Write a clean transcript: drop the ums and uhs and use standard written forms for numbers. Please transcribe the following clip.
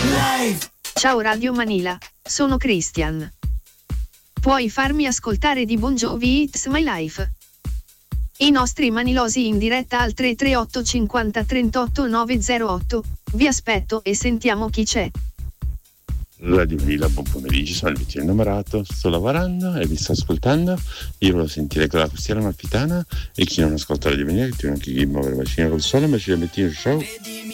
Ciao Radio Manila, sono Christian. Puoi farmi ascoltare di Bon Jovi It's My Life? I nostri manilosi in diretta al 338 50 38 908. Vi aspetto e sentiamo chi c'è. Radio Manila, buon pomeriggio, sono il Vittorio innamorato, sto lavorando e vi sto ascoltando. Io volevo sentire con la costiera amalfitana e chi non ascolta Radio Manila, che tu non chi muovere bacino col sole, bacino Bettino, ciao.